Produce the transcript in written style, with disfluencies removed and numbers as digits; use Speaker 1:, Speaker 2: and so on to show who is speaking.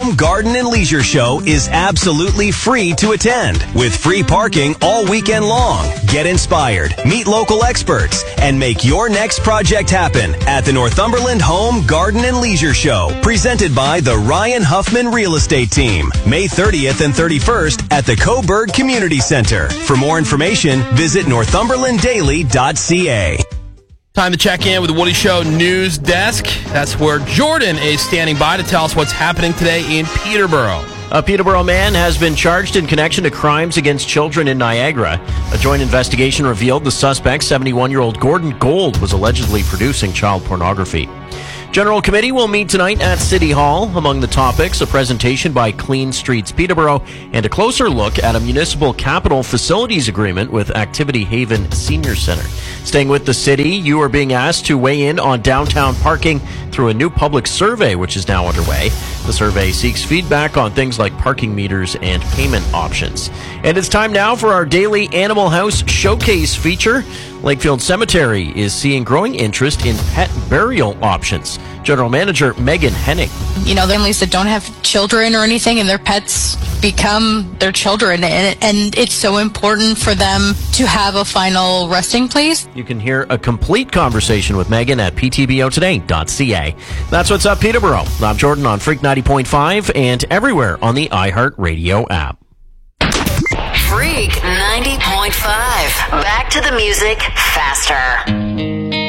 Speaker 1: Home, Garden, and Leisure Show is absolutely free to attend, with free parking all weekend long. Get inspired, meet local experts, and make your next project happen at the Northumberland Home, Garden, and Leisure Show, presented by the Ryan Huffman Real Estate Team, May 30th and 31st at the Coburg Community Center. For more information, visit northumberlanddaily.ca.
Speaker 2: Time to check in with the Woody Show News Desk. That's where Jordan is standing by to tell us what's happening today in Peterborough.
Speaker 3: A Peterborough man has been charged in connection to crimes against children in Niagara. A joint investigation revealed the suspect, 71-year-old Gordon Gold, was allegedly producing child pornography. General Committee will meet tonight at City Hall. Among the topics, a presentation by Clean Streets Peterborough and a closer look at a municipal capital facilities agreement with Activity Haven Senior Center. Staying with the city, you are being asked to weigh in on downtown parking through a new public survey, which is now underway. The survey seeks feedback on things like parking meters and payment options. And it's time now for our daily Animal House Showcase feature. Lakefield Cemetery is seeing growing interest in pet burial options. General Manager Megan Henning.
Speaker 4: You know, families that don't have children or anything and their pets become their children, and it's so important for them to have a final resting place.
Speaker 3: You can hear a complete conversation with Megan at ptbotoday.ca. That's what's up, Peterborough. I'm Jordan on Freak 90.5 and everywhere on the iHeartRadio app.
Speaker 5: Freak 90.5. Back to the music faster.